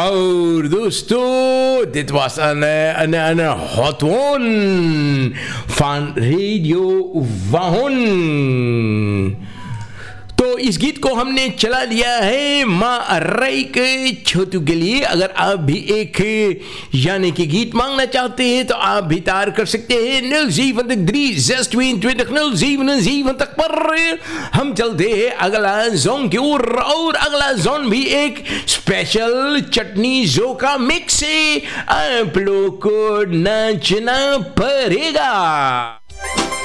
और दोस्तों, dit was een hot one van Radio Wahon। तो इस गीत को हमने चला लिया है माँ राई के छोटू के लिए। अगर आप भी एक यानी कि गीत मांगना चाहते हैं तो आप भी तार कर सकते हैं 073-622 पर। हम चलते हैं अगला जोन की ओर, और अगला जोन भी एक स्पेशल चटनी जो का मिक्स है। आप लोग को नाचना पड़ेगा।